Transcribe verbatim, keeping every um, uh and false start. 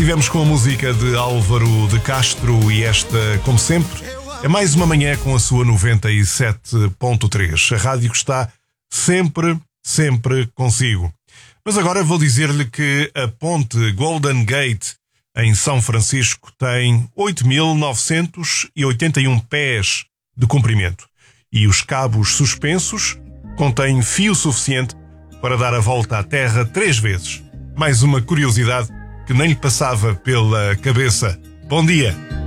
estivemos com a música de Álvaro de Castro e esta, como sempre, é mais uma manhã com a sua noventa e sete ponto três. A rádio que está sempre, sempre consigo. Mas agora vou dizer-lhe que a ponte Golden Gate em São Francisco tem oito mil novecentos e oitenta e um pés de comprimento e os cabos suspensos contêm fio suficiente para dar a volta à Terra três vezes. Mais uma curiosidade que nem lhe passava pela cabeça. Bom dia!